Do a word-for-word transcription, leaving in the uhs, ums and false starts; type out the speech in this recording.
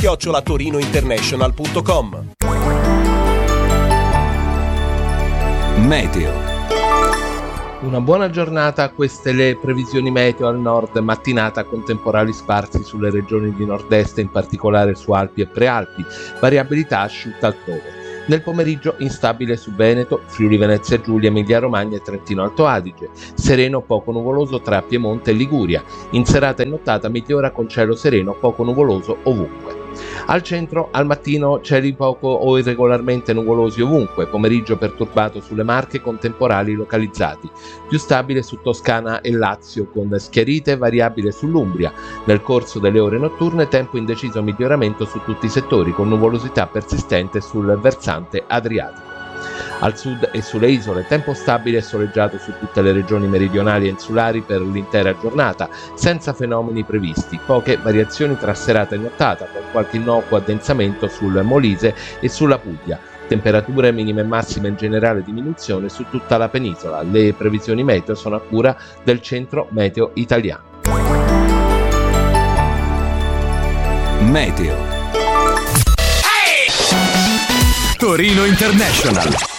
chiocciola torinointernational punto com. Meteo. Una buona giornata, queste le previsioni meteo al nord, mattinata con temporali sparsi sulle regioni di nord-est, in particolare su Alpi e Prealpi, variabilità asciutta altrove. Nel pomeriggio instabile su Veneto, Friuli Venezia Giulia, Emilia Romagna e Trentino Alto Adige, sereno poco nuvoloso tra Piemonte e Liguria, in serata e nottata migliora con cielo sereno poco nuvoloso ovunque. Al centro, al mattino, cieli poco o irregolarmente nuvolosi ovunque, pomeriggio perturbato sulle Marche con temporali localizzati, più stabile su Toscana e Lazio con schiarite, variabile sull'Umbria. Nel corso delle ore notturne tempo in deciso miglioramento su tutti i settori con nuvolosità persistente sul versante adriatico. Al sud e sulle isole tempo stabile e soleggiato su tutte le regioni meridionali e insulari per l'intera giornata, senza fenomeni previsti, poche variazioni tra serata e nottata, con qualche innocuo addensamento sul Molise e sulla Puglia. Temperature minime e massime in generale diminuzione su tutta la penisola. Le previsioni meteo sono a cura del Centro Meteo Italiano. Meteo. Torino International.